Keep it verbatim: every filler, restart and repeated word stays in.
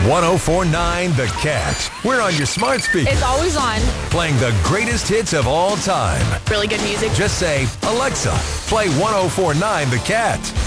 ten forty-nine The Cat. We're on your smart speaker. It's always on. Playing the greatest hits of all time. Really good music. Just say, Alexa, play ten forty-nine The Cat.